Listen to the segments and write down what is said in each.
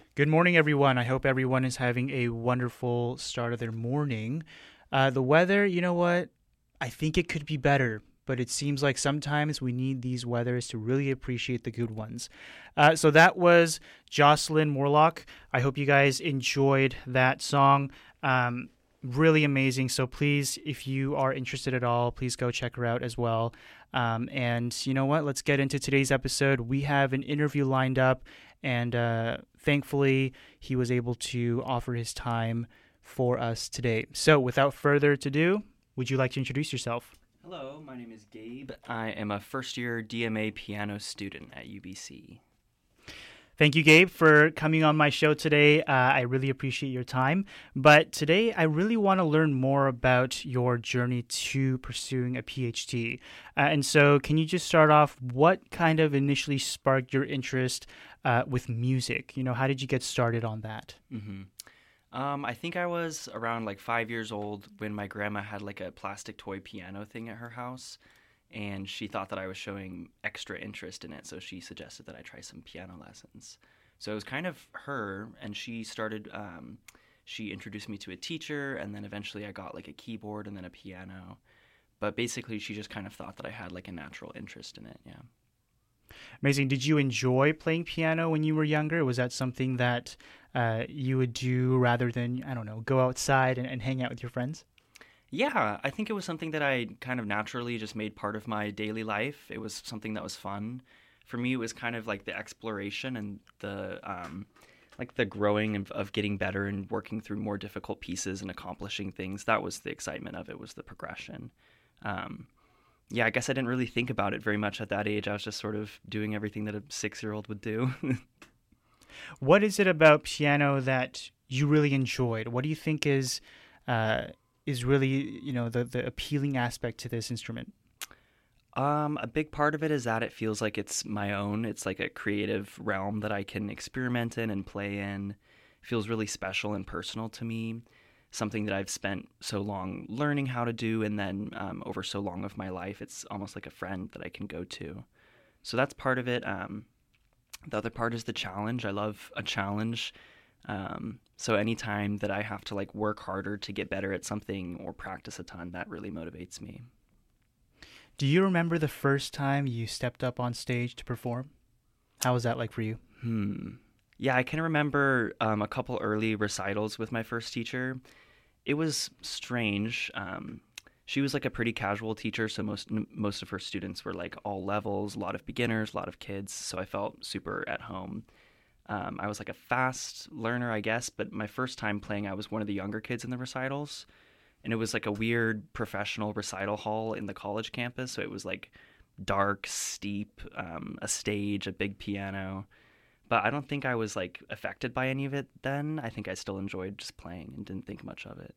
Good morning, everyone. I hope everyone is having a wonderful start of their morning. The weather, you know what? I think it could be better, but it seems like sometimes we need these weathers to really appreciate the good ones. So that was Jocelyn Morlock. I hope you guys enjoyed that song. Really amazing. So please, if you are interested at all, please go check her out as well. And you know what? Let's get into today's episode. We have an interview lined up, and thankfully, he was able to offer his time for us today. So, without further ado, would you like to introduce yourself? Hello, my name is Gabe. I am a first year DMA piano student at UBC. Thank you, Gabe, for coming on my show today. I really appreciate your time. But today, I really want to learn more about your journey to pursuing a PhD. And so, can you just start off? What kind of initially sparked your interest with music? You know, how did you get started on that? hmm I think I was around like 5 years old when my grandma had like a plastic toy piano thing at her house, and she thought that I was showing extra interest in it, so she suggested that I try some piano lessons. So it was kind of her, and she introduced me to a teacher, and then eventually I got like a keyboard and then a piano. But basically, she just kind of thought that I had like a natural interest in it, yeah. Amazing. Did you enjoy playing piano when you were younger? Was that something that you would do rather than, I don't know, go outside and hang out with your friends? Yeah, I think it was something that I kind of naturally just made part of my daily life. It was something that was fun. For me, it was kind of like the exploration and the growing of getting better and working through more difficult pieces and accomplishing things. That was the excitement of it, was the progression. Um, yeah, I guess I didn't really think about it very much at that age. I was just sort of doing everything that a 6-year-old would do. What is it about piano that you really enjoyed? What do you think uh, is really, you know, the appealing aspect to this instrument? A big part of it is that it feels like it's my own. It's like a creative realm that I can experiment in and play in. It feels really special and personal to me. Something that I've spent so long learning how to do, and then over so long of my life, it's almost like a friend that I can go to. So that's part of it. The other part is the challenge. I love a challenge. So anytime that I have to like work harder to get better at something or practice a ton, that really motivates me. Do you remember the first time you stepped up on stage to perform? How was that like for you? Hmm. Yeah, I can remember a couple early recitals with my first teacher. It was strange. She was like a pretty casual teacher, so most of her students were like all levels, a lot of beginners, a lot of kids. So I felt super at home. I was like a fast learner, I guess, but my first time playing, I was one of the younger kids in the recitals, and it was like a weird professional recital hall in the college campus. So it was like dark, steep, a stage, a big piano. But I don't think I was like affected by any of it then. I think I still enjoyed just playing and didn't think much of it.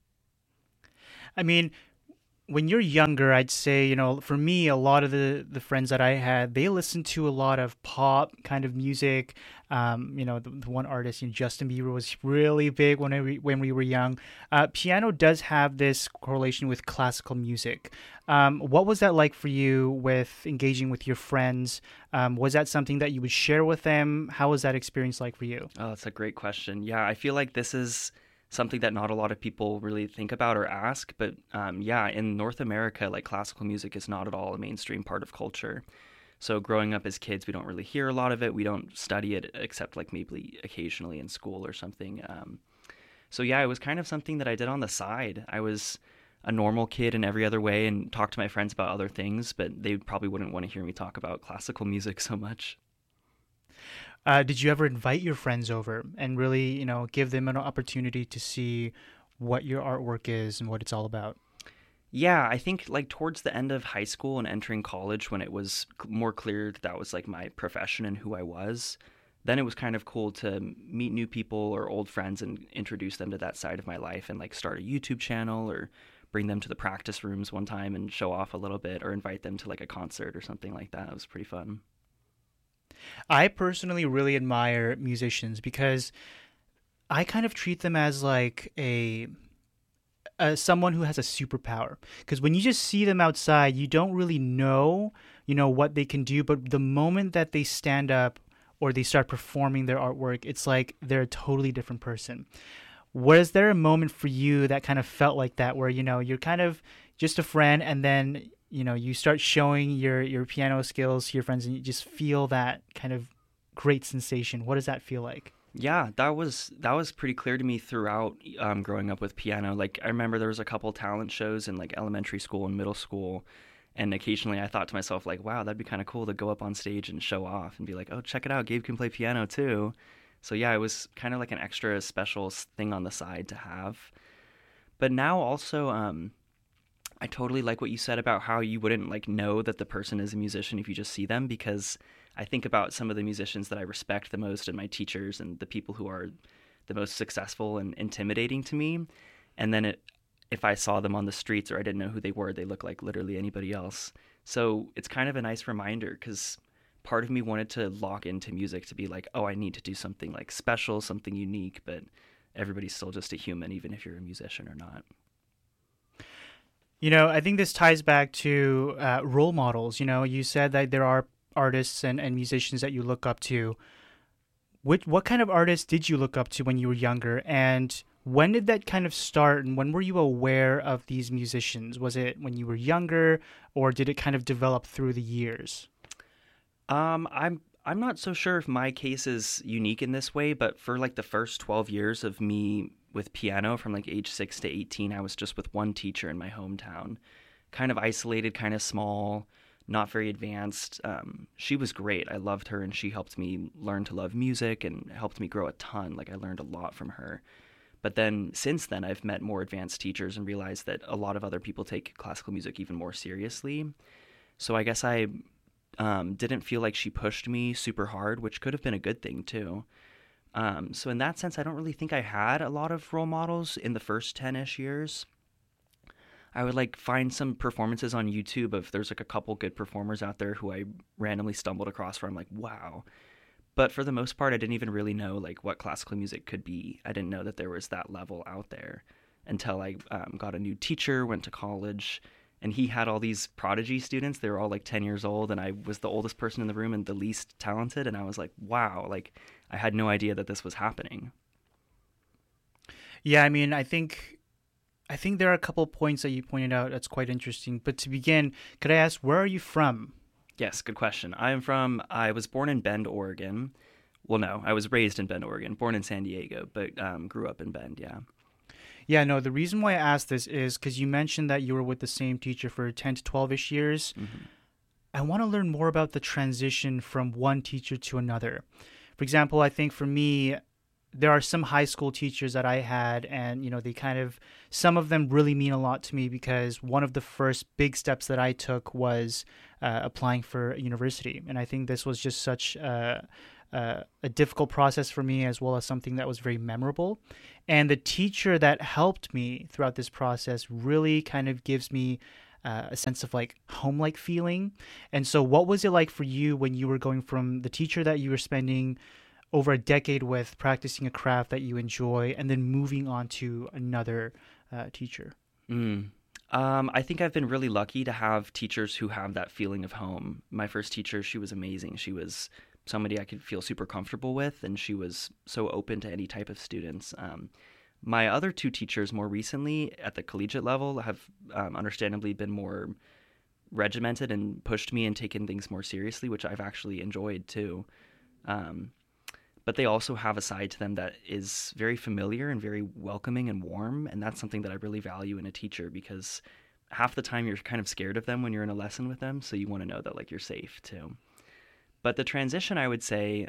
I mean, when you're younger, I'd say, you know, for me, a lot of the friends that I had, they listened to a lot of pop kind of music. You know, the one artist, you know, Justin Bieber was really big when we were young. Piano does have this correlation with classical music. What was that like for you with engaging with your friends? Was that something that you would share with them? How was that experience like for you? Oh, that's a great question. Yeah, I feel like this is something that not a lot of people really think about or ask. But yeah, in North America, like classical music is not at all a mainstream part of culture. So growing up as kids, we don't really hear a lot of it. We don't study it except like maybe occasionally in school or something. So yeah, it was kind of something that I did on the side. I was a normal kid in every other way and talked to my friends about other things, but they probably wouldn't want to hear me talk about classical music so much. Did you ever invite your friends over and really, you know, give them an opportunity to see what your artwork is and what it's all about? Yeah, I think like towards the end of high school and entering college, when it was more clear that that was like my profession and who I was, then it was kind of cool to meet new people or old friends and introduce them to that side of my life and like start a YouTube channel or bring them to the practice rooms one time and show off a little bit or invite them to like a concert or something like that. It was pretty fun. I personally really admire musicians because I kind of treat them as like someone who has a superpower. Because when you just see them outside, you don't really know, you know, what they can do. But the moment that they stand up or they start performing their artwork, it's like they're a totally different person. Was there a moment for you that kind of felt like that, where you're kind of just a friend, and then you start showing your piano skills to your friends, and you just feel that kind of great sensation? What does that feel like? Yeah, that was pretty clear to me throughout growing up with piano. Like I remember there was a couple talent shows in like elementary school and middle school, and occasionally I thought to myself like, wow, that'd be kind of cool to go up on stage and show off and be like, oh, check it out, Gabe can play piano too. So yeah, it was kind of like an extra special thing on the side to have. But now also, I totally like what you said about how you wouldn't like know that the person is a musician if you just see them, because I think about some of the musicians that I respect the most and my teachers and the people who are the most successful and intimidating to me. And then if I saw them on the streets or I didn't know who they were, they look like literally anybody else. So it's kind of a nice reminder, because part of me wanted to log into music to be like, oh, I need to do something like special, something unique, but everybody's still just a human, even if you're a musician or not. I think this ties back to role models. You said that there are artists and musicians that you look up to. What kind of artists did you look up to when you were younger? And when did that kind of start? And when were you aware of these musicians? Was it when you were younger, or did it kind of develop through the years? I'm not so sure if my case is unique in this way, but for like the first 12 years of me with piano, from like age 6 to 18, I was just with one teacher in my hometown, kind of isolated, kind of small, not very advanced. She was great. I loved her, and she helped me learn to love music and helped me grow a ton. Like I learned a lot from her. But then since then, I've met more advanced teachers and realized that a lot of other people take classical music even more seriously. So I guess I didn't feel like she pushed me super hard, which could have been a good thing too. So in that sense, I don't really think I had a lot of role models in the first 10-ish years. I would like find some performances on YouTube of there's like a couple good performers out there who I randomly stumbled across where I'm like, wow. But for the most part, I didn't even really know like what classical music could be. I didn't know that there was that level out there until I got a new teacher, went to college, and he had all these prodigy students. They were all like 10 years old, and I was the oldest person in the room and the least talented. And I was like, wow, like I had no idea that this was happening. Yeah, I mean, I think there are a couple of points that you pointed out that's quite interesting. But to begin, could I ask, where are you from? Yes, good question. I was born in Bend, Oregon. Well, no, I was raised in Bend, Oregon, born in San Diego, but grew up in Bend, yeah. Yeah, no, the reason why I asked this is because you mentioned that you were with the same teacher for 10 to 12-ish years. Mm-hmm. I want to learn more about the transition from one teacher to another. For example, I think for me, there are some high school teachers that I had, and they kind of, some of them really mean a lot to me, because one of the first big steps that I took was applying for a university, and I think this was just such a difficult process for me, as well as something that was very memorable. And the teacher that helped me throughout this process really kind of gives me a sense of like home-like feeling. And so, what was it like for you when you were going from the teacher that you were spending over a decade with, practicing a craft that you enjoy, and then moving on to another teacher? I think I've been really lucky to have teachers who have that feeling of home. My first teacher, she was amazing. She was somebody I could feel super comfortable with, and she was so open to any type of students. My other two teachers more recently at the collegiate level have understandably been more regimented and pushed me and taken things more seriously, which I've actually enjoyed too. But they also have a side to them that is very familiar and very welcoming and warm. And that's something that I really value in a teacher, because half the time you're kind of scared of them when you're in a lesson with them. So you want to know that like you're safe too. But the transition, I would say,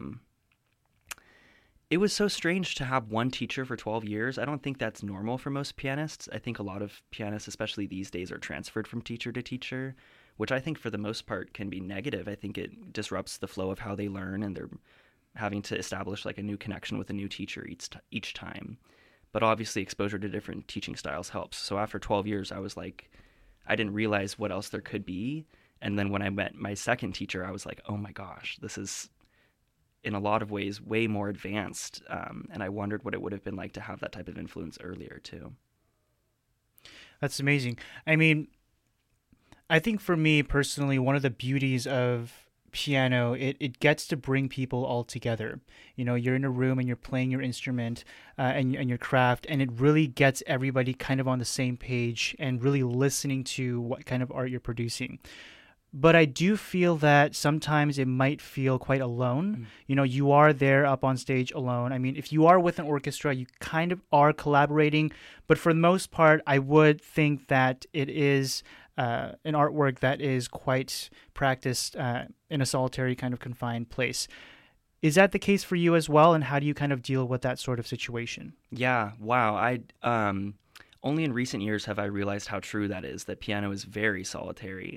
it was so strange to have one teacher for 12 years. I don't think that's normal for most pianists. I think a lot of pianists, especially these days, are transferred from teacher to teacher, which I think for the most part can be negative. I think it disrupts the flow of how they learn, and they're having to establish like a new connection with a new teacher each time. But obviously exposure to different teaching styles helps. So after 12 years, I was like, I didn't realize what else there could be. And then when I met my second teacher, I was like, oh my gosh, this is in a lot of ways way more advanced. And I wondered what it would have been like to have that type of influence earlier too. That's amazing. I mean, I think for me personally, one of the beauties of piano, it gets to bring people all together. You know, you're in a room and you're playing your instrument and your craft, and it really gets everybody kind of on the same page and really listening to what kind of art you're producing. But I do feel that sometimes it might feel quite alone. Mm. You know, you are there up on stage alone. I mean, if you are with an orchestra, you kind of are collaborating. But for the most part, I would think that it is an artwork that is quite practiced in a solitary kind of confined place. Is that the case for you as well? And how do you kind of deal with that sort of situation? Yeah, wow. I only in recent years have I realized how true that is, that piano is very solitary.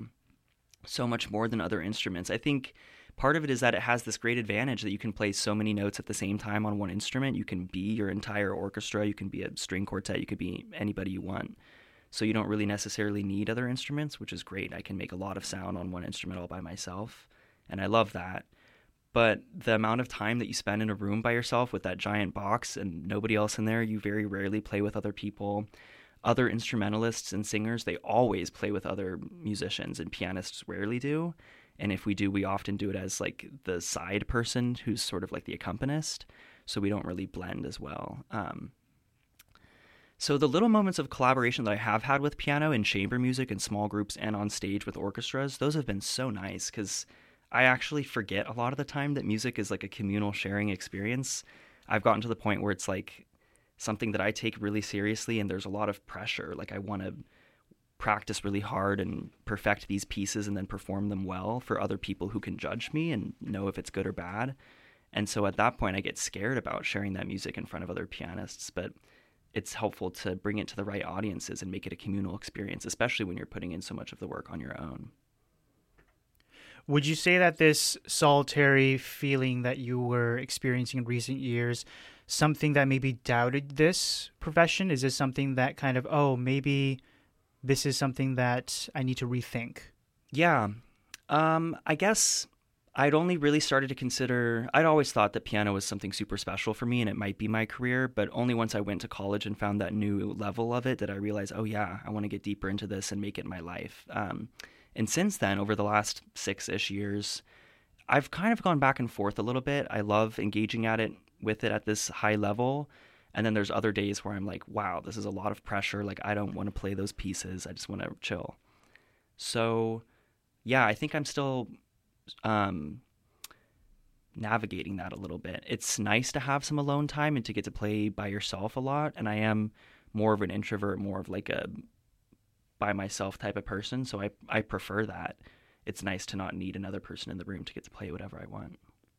So much more than other instruments. I think part of it is that it has this great advantage that you can play so many notes at the same time on one instrument. You can be your entire orchestra, you can be a string quartet, you could be anybody you want. So you don't really necessarily need other instruments, which is great. I can make a lot of sound on one instrument all by myself, and I love that. But the amount of time that you spend in a room by yourself with that giant box and nobody else in there, you very rarely play with other people. Other instrumentalists and singers, they always play with other musicians, and pianists rarely do. And if we do, we often do it as like the side person who's sort of like the accompanist, so we don't really blend as well. So the little moments of collaboration that I have had with piano in chamber music and small groups and on stage with orchestras, those have been so nice because I actually forget a lot of the time that music is like a communal sharing experience. I've gotten to the point where it's like something that I take really seriously, and there's a lot of pressure. Like I want to practice really hard and perfect these pieces and then perform them well for other people who can judge me and know if it's good or bad. And so at that point I get scared about sharing that music in front of other pianists, but it's helpful to bring it to the right audiences and make it a communal experience, especially when you're putting in so much of the work on your own. Would you say that this solitary feeling that you were experiencing in recent years, something that maybe doubted this profession? Is this something that kind of, oh, maybe this is something that I need to rethink? Yeah. I guess I'd only really started to consider, I'd always thought that piano was something super special for me and it might be my career, but only once I went to college and found that new level of it did I realize, oh yeah, I want to get deeper into this and make it my life. And since then, over the last 6-ish years, I've kind of gone back and forth a little bit. I love engaging with it at this high level. And then there's other days where I'm like, wow, this is a lot of pressure. Like, I don't want to play those pieces. I just want to chill. So, yeah, I think I'm still navigating that a little bit. It's nice to have some alone time and to get to play by yourself a lot. And I am more of an introvert, more of like a by myself type of person. So I prefer that. It's nice to not need another person in the room to get to play whatever I want.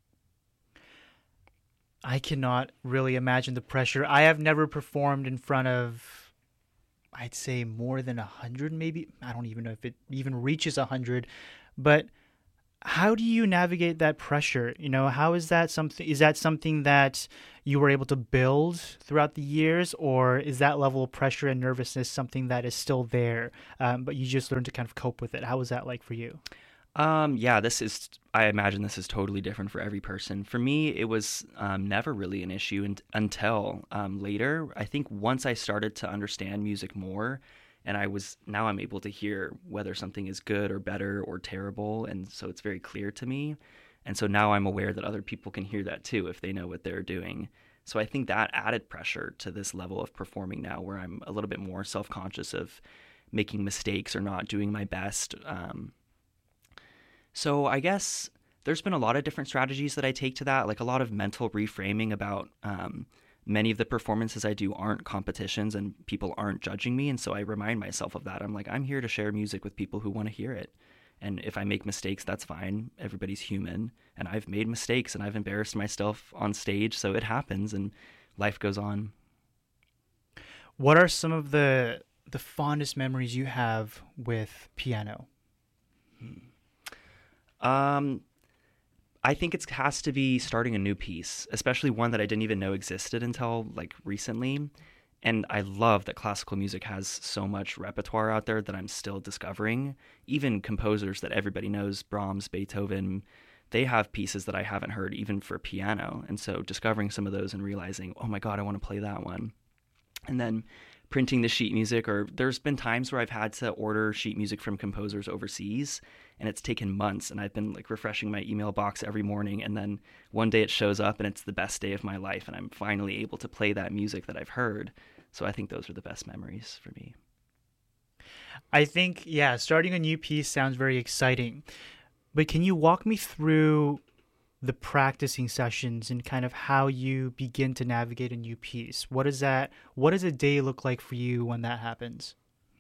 I cannot really imagine the pressure. I have never performed in front of, I'd say, more than 100 maybe. I don't even know if it even reaches 100. But how do you navigate that pressure? You know, how is that something that you were able to build throughout the years, or is that level of pressure and nervousness something that is still there, but you just learn to kind of cope with it? How was that like for you? Yeah, I imagine this is totally different for every person. For me, it was never really an issue until later. I think once I started to understand music more, and now I'm able to hear whether something is good or better or terrible. And so it's very clear to me. And so now I'm aware that other people can hear that too if they know what they're doing. So I think that added pressure to this level of performing now, where I'm a little bit more self-conscious of making mistakes or not doing my best. So I guess there's been a lot of different strategies that I take to that, like a lot of mental reframing about many of the performances I do aren't competitions and people aren't judging me. And so I remind myself of that. I'm like, I'm here to share music with people who want to hear it. And if I make mistakes, that's fine. Everybody's human. And I've made mistakes and I've embarrassed myself on stage. So it happens and life goes on. What are some of the fondest memories you have with piano? I think it has to be starting a new piece, especially one that I didn't even know existed until like recently. And I love that classical music has so much repertoire out there that I'm still discovering. Even composers that everybody knows, Brahms, Beethoven, they have pieces that I haven't heard even for piano. And so discovering some of those and realizing, oh my God, I want to play that one. And then printing the sheet music, or there's been times where I've had to order sheet music from composers overseas, and it's taken months, and I've been like refreshing my email box every morning, and then one day it shows up and it's the best day of my life, and I'm finally able to play that music that I've heard. So I think those are the best memories for me. I think, yeah, starting a new piece sounds very exciting. But can you walk me through the practicing sessions and kind of how you begin to navigate a new piece? What does a day look like for you when that happens?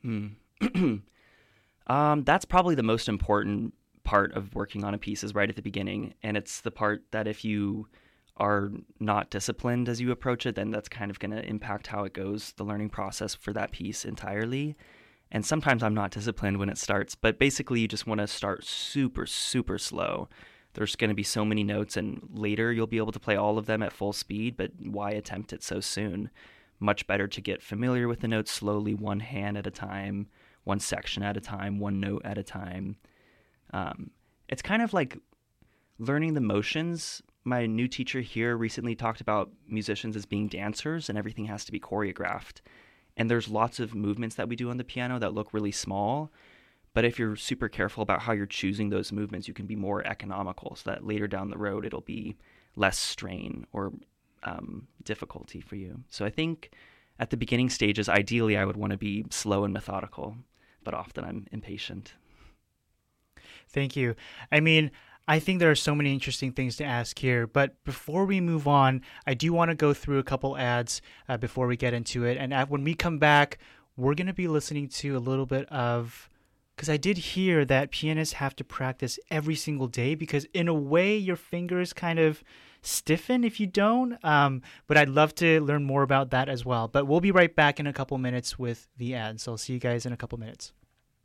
That's probably the most important part of working on a piece, is right at the beginning. And it's the part that if you are not disciplined as you approach it, then that's kind of going to impact how it goes, the learning process for that piece entirely. And sometimes I'm not disciplined when it starts, but basically you just want to start super, super slow. There's going to be so many notes, and later you'll be able to play all of them at full speed, but why attempt it so soon? Much better to get familiar with the notes slowly, one hand at a time, one section at a time, one note at a time. It's kind of like learning the motions. My new teacher here recently talked about musicians as being dancers, and everything has to be choreographed. And there's lots of movements that we do on the piano that look really small, but if you're super careful about how you're choosing those movements, you can be more economical, so that later down the road it'll be less strain or difficulty for you. So I think at the beginning stages, ideally I would want to be slow and methodical, but often I'm impatient. Thank you. I mean, I think there are so many interesting things to ask here, but before we move on, I do want to go through a couple ads before we get into it. And when we come back, we're going to be listening to a little bit of, because I did hear that pianists have to practice every single day, because in a way your fingers kind of stiffen if you don't. But I'd love to learn more about that as well. But we'll be right back in a couple minutes with the ads. So I'll see you guys in a couple minutes.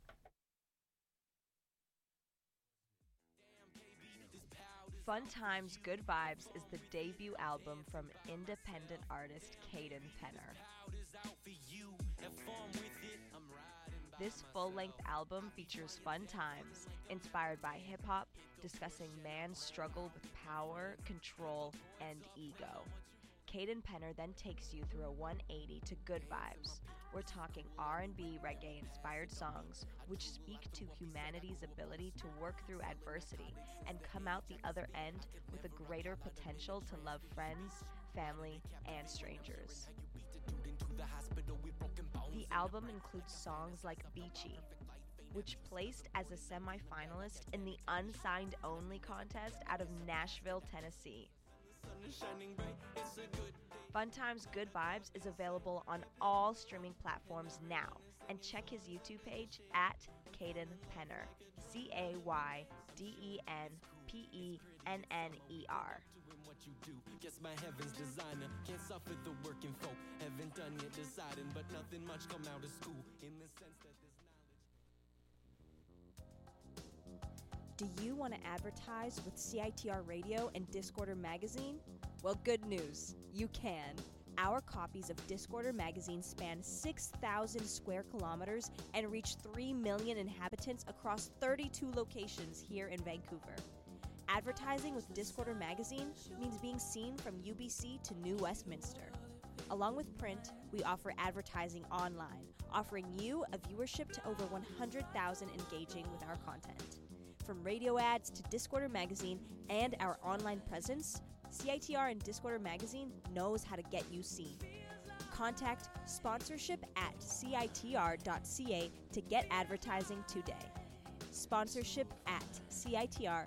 Fun Times, Good Vibes is the debut album from independent artist Caden Penner. This full-length album features fun times, inspired by hip-hop, discussing man's struggle with power, control, and ego. Caden Penner then takes you through a 180 to Good Vibes. We're talking R&B reggae-inspired songs which speak to humanity's ability to work through adversity and come out the other end with a greater potential to love friends, family, and strangers. The album includes songs like Beachy, which placed as a semi-finalist in the Unsigned Only contest out of Nashville, Tennessee. Fun Times, Good Vibes is available on all streaming platforms now, and check his YouTube page at Caden Penner, CAYDENPENNER. Guess my heaven's designer can't suffer the working folk. Haven't done yet deciding, but nothing much come out of school in the sense that this knowledge. Do you want to advertise with CITR Radio and Discorder Magazine? Well, good news, you can. Our copies of Discorder Magazine span 6,000 square kilometers and reach 3 million inhabitants across 32 locations here in Vancouver. Advertising with Discorder Magazine means being seen from UBC to New Westminster. Along with print, we offer advertising online, offering you a viewership to over 100,000 engaging with our content. From radio ads to Discorder Magazine and our online presence, CITR and Discorder Magazine knows how to get you seen. Contact sponsorship at citr.ca to get advertising today. Sponsorship at citr.ca.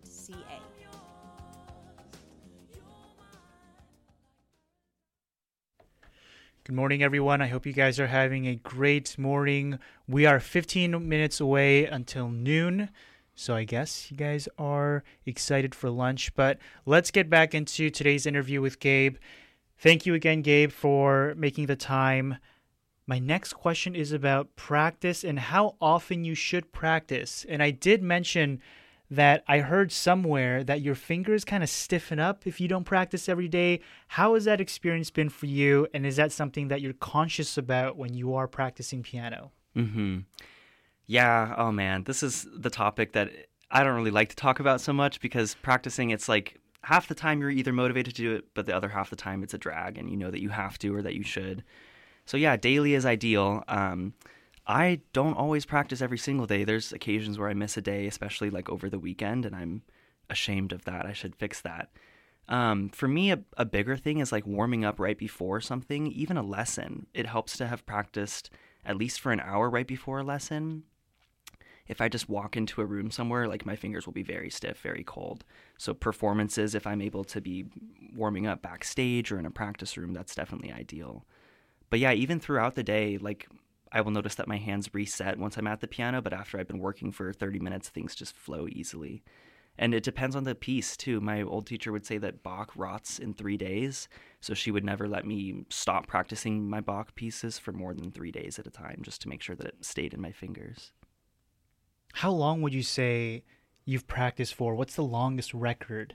Good morning, everyone. I hope you guys are having a great morning. We are 15 minutes away until noon, so I guess you guys are excited for lunch. But let's get back into today's interview with Gabe. Thank you again, Gabe, for making the time. My next question is about practice and how often you should practice. And I did mention that I heard somewhere that your fingers kind of stiffen up if you don't practice every day. How has that experience been for you? And is that something that you're conscious about when you are practicing piano? Yeah, oh man, this is the topic that I don't really like to talk about so much, because practicing, it's like half the time you're either motivated to do it, but the other half the time it's a drag and you know that you have to or that you should. So yeah, daily is ideal. I don't always practice every single day. There's occasions where I miss a day, especially like over the weekend, and I'm ashamed of that. I should fix that. For me, a bigger thing is like warming up right before something, even a lesson. It helps to have practiced at least for an hour right before a lesson. If I just walk into a room somewhere, like my fingers will be very stiff, very cold. So performances, if I'm able to be warming up backstage or in a practice room, that's definitely ideal. But yeah, even throughout the day, like I will notice that my hands reset once I'm at the piano, but after I've been working for 30 minutes, things just flow easily. And it depends on the piece, too. My old teacher would say that Bach rots in 3 days, so she would never let me stop practicing my Bach pieces for more than 3 days at a time, just to make sure that it stayed in my fingers. How long would you say you've practiced for? What's the longest record?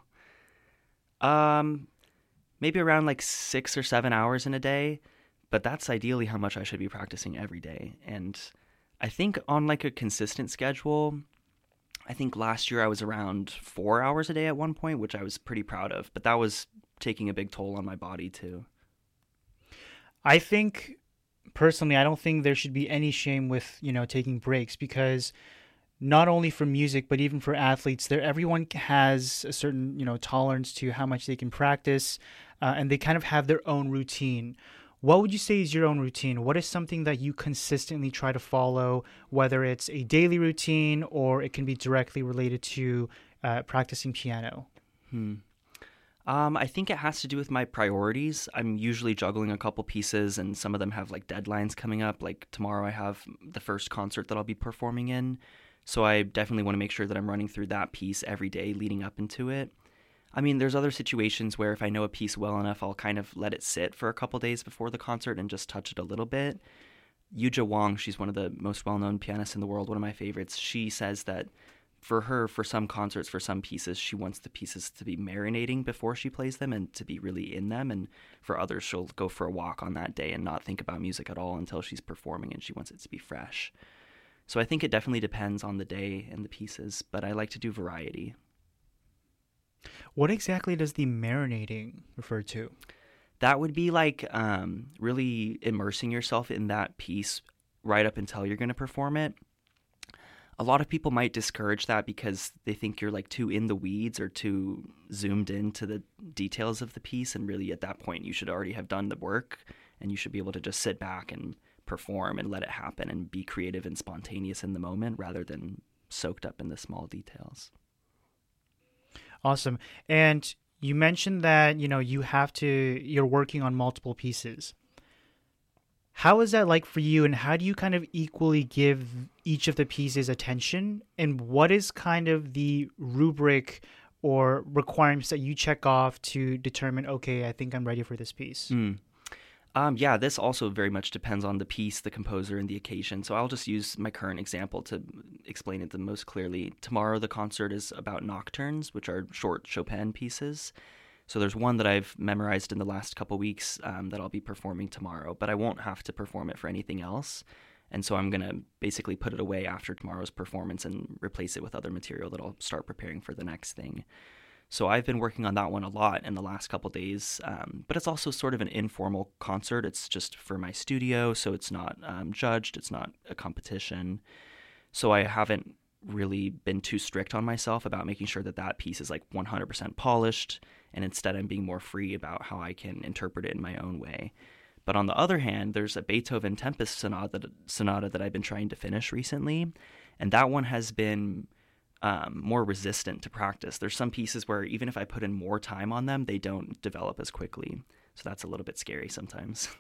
Maybe around like 6 or 7 hours in a day, but that's ideally how much I should be practicing every day. And I think on like a consistent schedule, I think last year I was around 4 hours a day at one point, which I was pretty proud of, but that was taking a big toll on my body too. I think, personally, I don't think there should be any shame with, taking breaks, because not only for music, but even for athletes, everyone has a certain, tolerance to how much they can practice, and they kind of have their own routine. What would you say is your own routine? What is something that you consistently try to follow, whether it's a daily routine or it can be directly related to practicing piano? I think it has to do with my priorities. I'm usually juggling a couple pieces, and some of them have like deadlines coming up. Like tomorrow I have the first concert that I'll be performing in. So I definitely want to make sure that I'm running through that piece every day leading up into it. I mean, there's other situations where if I know a piece well enough, I'll kind of let it sit for a couple days before the concert and just touch it a little bit. Yuja Wang, she's one of the most well-known pianists in the world, one of my favorites. She says that for her, for some concerts, for some pieces, she wants the pieces to be marinating before she plays them and to be really in them. And for others, she'll go for a walk on that day and not think about music at all until she's performing, and she wants it to be fresh. So I think it definitely depends on the day and the pieces, but I like to do variety. What exactly does the marinating refer to? That would be like really immersing yourself in that piece right up until you're going to perform it. A lot of people might discourage that because they think you're like too in the weeds or too zoomed into the details of the piece, and really at that point you should already have done the work and you should be able to just sit back and perform and let it happen and be creative and spontaneous in the moment rather than soaked up in the small details. Awesome. And you mentioned that, you're working on multiple pieces. How is that like for you, and how do you kind of equally give each of the pieces attention? And what is kind of the rubric or requirements that you check off to determine, okay, I think I'm ready for this piece? Yeah, this also very much depends on the piece, the composer, and the occasion. So I'll just use my current example to explain it the most clearly. Tomorrow, the concert is about nocturnes, which are short Chopin pieces. So there's one that I've memorized in the last couple weeks that I'll be performing tomorrow, but I won't have to perform it for anything else. And so I'm going to basically put it away after tomorrow's performance and replace it with other material that I'll start preparing for the next thing. So I've been working on that one a lot in the last couple days, but it's also sort of an informal concert. It's just for my studio, so it's not judged. It's not a competition. So I haven't really been too strict on myself about making sure that that piece is like 100% polished, and instead I'm being more free about how I can interpret it in my own way. But on the other hand, there's a Beethoven Tempest sonata that I've been trying to finish recently, and that one has been more resistant to practice. There's some pieces where even if I put in more time on them, they don't develop as quickly. So that's a little bit scary sometimes.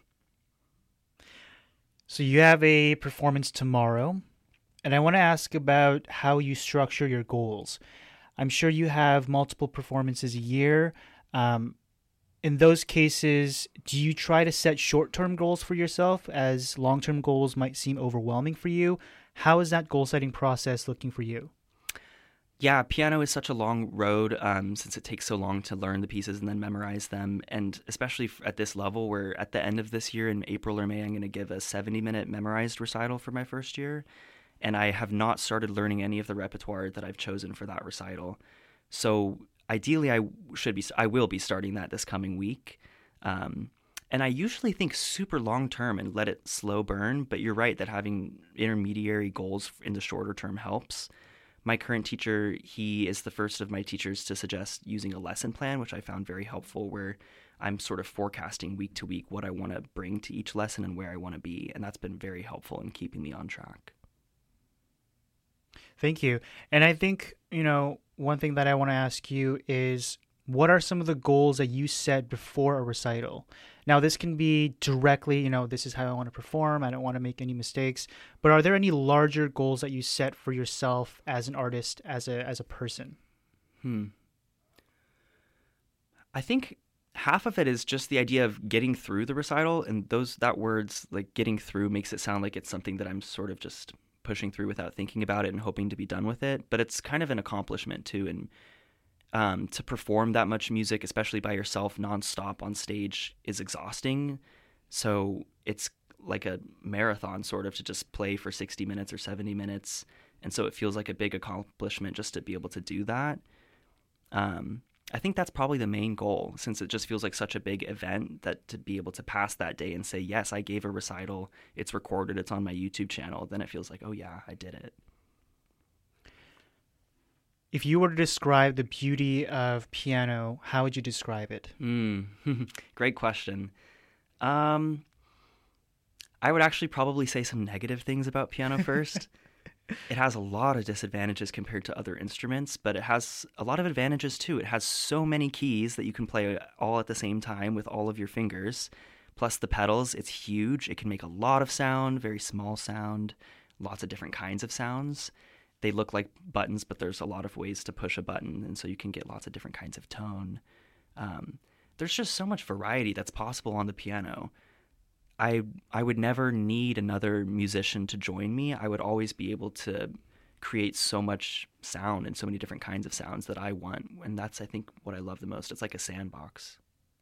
So you have a performance tomorrow, and I want to ask about how you structure your goals. I'm sure you have multiple performances a year. In those cases, do you try to set short-term goals for yourself, as long-term goals might seem overwhelming for you? How is that goal-setting process looking for you? Yeah, piano is such a long road since it takes so long to learn the pieces and then memorize them. And especially at this level, where at the end of this year in April or May, I'm going to give a 70-minute memorized recital for my first year. And I have not started learning any of the repertoire that I've chosen for that recital. So ideally, I will be starting that this coming week. And I usually think super long term and let it slow burn, but you're right that having intermediary goals in the shorter term helps. My current teacher, he is the first of my teachers to suggest using a lesson plan, which I found very helpful, where I'm sort of forecasting week to week what I want to bring to each lesson and where I want to be. And that's been very helpful in keeping me on track. Thank you. And I think, one thing that I want to ask you is, what are some of the goals that you set before a recital? Now, this can be directly, this is how I want to perform. I don't want to make any mistakes. But are there any larger goals that you set for yourself as an artist, as a person? I think half of it is just the idea of getting through the recital, and that words like getting through makes it sound like it's something that I'm sort of just pushing through without thinking about it and hoping to be done with it. But it's kind of an accomplishment too, and to perform that much music, especially by yourself nonstop on stage, is exhausting. So it's like a marathon sort of to just play for 60 minutes or 70 minutes. And so it feels like a big accomplishment just to be able to do that. I think that's probably the main goal, since it just feels like such a big event, that to be able to pass that day and say, yes, I gave a recital, it's recorded, it's on my YouTube channel, then it feels like, oh yeah, I did it. If you were to describe the beauty of piano, how would you describe it? Great question. I would actually probably say some negative things about piano first. It has a lot of disadvantages compared to other instruments, but it has a lot of advantages too. It has so many keys that you can play all at the same time with all of your fingers. Plus the pedals, it's huge. It can make a lot of sound, very small sound, lots of different kinds of sounds. They look like buttons, but there's a lot of ways to push a button, and so you can get lots of different kinds of tone. There's just so much variety that's possible on the piano. I would never need another musician to join me. I would always be able to create so much sound and so many different kinds of sounds that I want, and that's, I think, what I love the most. It's like a sandbox.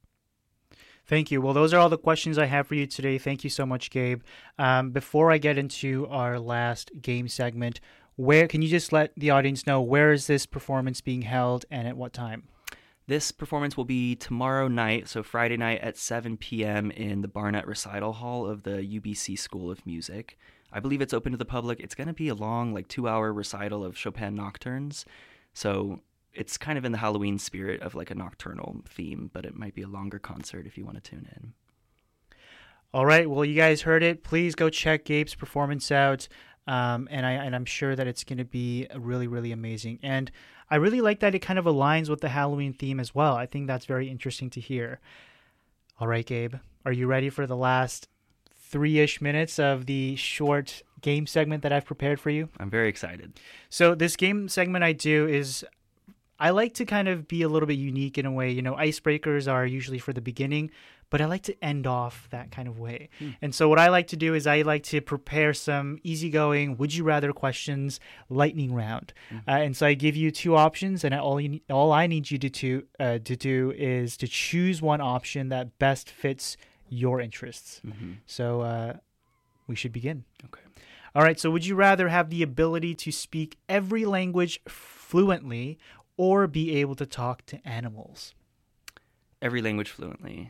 Thank you. Well, those are all the questions I have for you today. Thank you so much, Gabe. Before I get into our last game segment, where can you just let the audience know, where is this performance being held and at what time? This performance will be tomorrow night, so Friday night at 7 p.m. in the Barnett Recital Hall of the UBC School of Music. I believe it's open to the public. It's going to be a long, 2-hour recital of Chopin nocturnes, so it's kind of in the Halloween spirit of a nocturnal theme, but it might be a longer concert if you want to tune in. All right, well, you guys heard it. Please go check Gabe's performance out. And I'm sure that it's going to be really, really amazing. And I really like that it kind of aligns with the Halloween theme as well. I think that's very interesting to hear. All right, Gabe, are you ready for the last 3-ish minutes of the short game segment that I've prepared for you? I'm very excited. So this game segment I do is, I like to kind of be a little bit unique in a way. Icebreakers are usually for the beginning, but I like to end off that kind of way. And so what I like to do is I like to prepare some easygoing, would you rather questions, lightning round. And so I give you 2 options, and all I need you to do is to choose one option that best fits your interests. So we should begin. Okay. All right. So would you rather have the ability to speak every language fluently or be able to talk to animals? Every language fluently.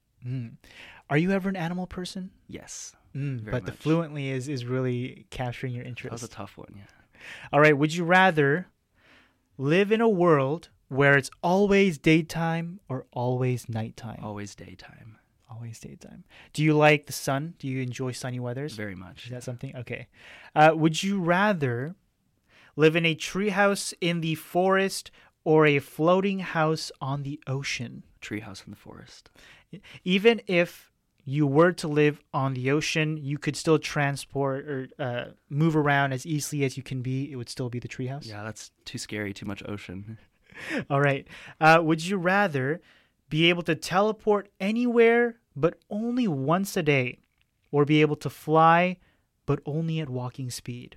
Are you ever an animal person? Yes. But the fluently is really capturing your interest. That was a tough one, yeah. All right. Would you rather live in a world where it's always daytime or always nighttime? Always daytime. Always daytime. Do you like the sun? Do you enjoy sunny weathers? Very much. Is that something? Okay. Would you rather live in a treehouse in the forest or a floating house on the ocean? Treehouse in the forest. Even if you were to live on the ocean, you could still transport or move around as easily as you can be. It would still be the treehouse. Yeah, that's too scary. Too much ocean. All right. Would you rather be able to teleport anywhere but only once a day, or be able to fly but only at walking speed?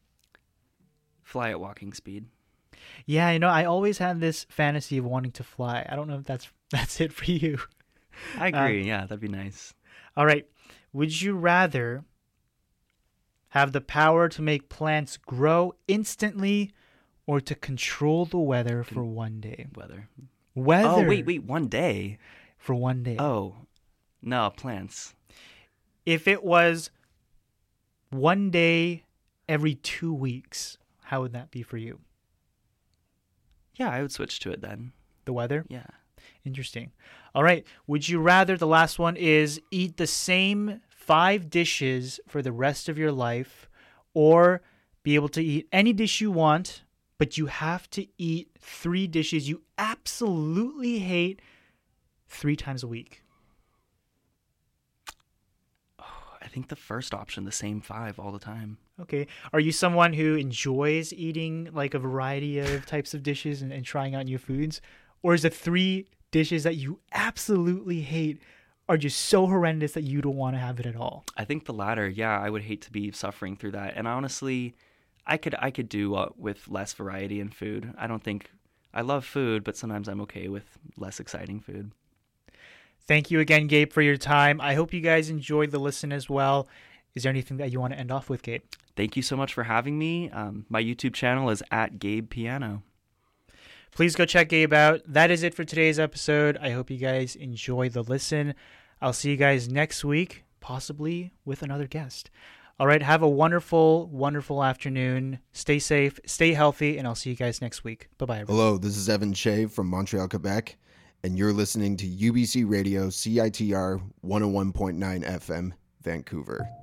Fly at walking speed. Yeah, I always had this fantasy of wanting to fly. I don't know if that's it for you. I agree. Yeah, that'd be nice. All right. Would you rather have the power to make plants grow instantly or to control the weather for one day? Weather. Weather. Oh, wait, 1 day. For one day. Oh, No, plants. If it was one day every 2 weeks, how would that be for you? Yeah, I would switch to it then. The weather? Yeah. Interesting. All right. Would you rather, the last one is, eat the same 5 dishes for the rest of your life, or be able to eat any dish you want, but you have to eat 3 dishes you absolutely hate 3 times a week? I think the first option, the same 5 all the time. Okay. Are you someone who enjoys eating like a variety of types of dishes and trying out new foods? Or is the 3 dishes that you absolutely hate are just so horrendous that you don't want to have it at all? I think the latter. Yeah, I would hate to be suffering through that. And honestly, I could do with less variety in food. I love food, but sometimes I'm okay with less exciting food. Thank you again, Gabe, for your time. I hope you guys enjoyed the listen as well. Is there anything that you want to end off with, Gabe? Thank you so much for having me. My YouTube channel is @GabePiano. Please go check Gabe out. That is it for today's episode. I hope you guys enjoy the listen. I'll see you guys next week, possibly with another guest. All right, have a wonderful, wonderful afternoon. Stay safe, stay healthy, and I'll see you guys next week. Bye-bye, everyone. Hello, this is Evan Shea from Montreal, Quebec, and you're listening to UBC Radio CITR 101.9 FM, Vancouver.